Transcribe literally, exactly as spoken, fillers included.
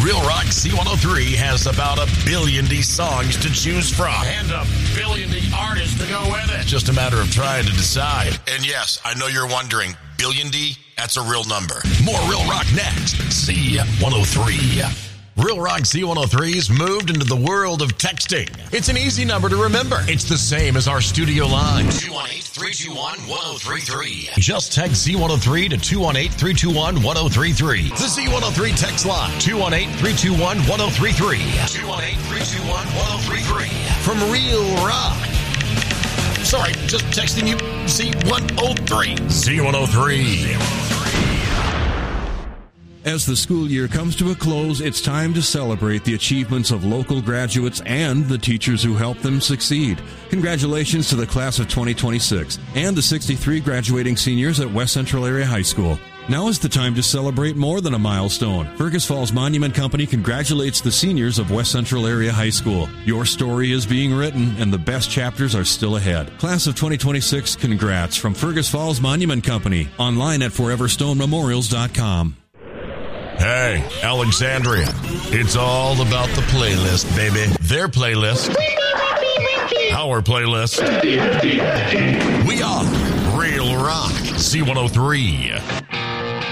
Real Rock C one oh three has about a billion D songs to choose from. And a billion D artists to go with it. Just a matter of trying to decide. And yes, I know you're wondering, billion D? That's a real number. More Real Rock next. C one oh three. Real Rock C one oh three's moved into the world of texting. It's an easy number to remember. It's the same as our studio line. two one eight, three two one, one oh three three. Just text C one oh three to two one eight, three two one, one oh three three. The C one oh three text line, two one eight, three two one, one oh three three. two one eight, three two one, one oh three three. From Real Rock. Sorry, just texting you C one oh three. C one oh three. As the school year comes to a close, it's time to celebrate the achievements of local graduates and the teachers who helped them succeed. Congratulations to the class of twenty twenty-six and the sixty-three graduating seniors at West Central Area High School. Now is the time to celebrate more than a milestone. Fergus Falls Monument Company congratulates the seniors of West Central Area High School. Your story is being written, and the best chapters are still ahead. Class of twenty twenty-six, congrats from Fergus Falls Monument Company. Online at forever stone memorials dot com. Hey, Alexandria. It's all about the playlist, baby. Their playlist. Our playlist. We are Real Rock C one oh three.